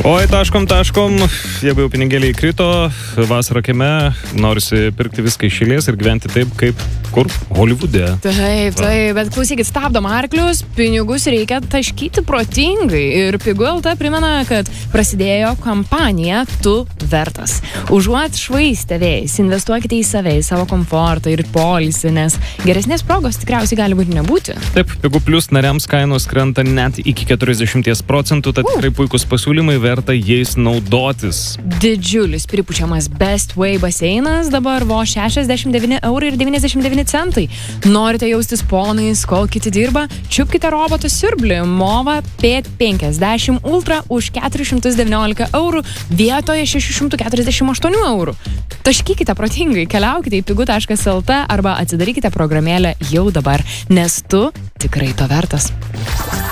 Oi, taškom, jeigu jau pinigėliai krito, vasarą kieme, norisi pirkti viską iš eilės ir gyventi taip, kaip kur? Holivude. Taip, bet klausykit, stabdom arklius, pinigus reikia taškyti protingai. Ir Pigu LT primena, kad prasidėjo kampanija Tu vertas. Užuot švaistę vėjais, investuokite į save, į savo komfortą ir poilsį, nes geresnės progos tikriausiai gali būti nebūti. Taip, Pigu Plus nariams kainos krenta net iki 40%, tad tikrai puikus pasiūlymai, verta jais naudotis. Didžiulis pripučiamas Best Way baseinas dabar vos 69,99 €. Norite jaustis ponais, kol kiti dirba? Čiupkite roboto siurblį Mova P50 Ultra už 419 € vietoje 648 €. Taškykite protingai, keliaukite į pigu.lt arba atsidarykite programėlę jau dabar, nes tu tikrai to vertas.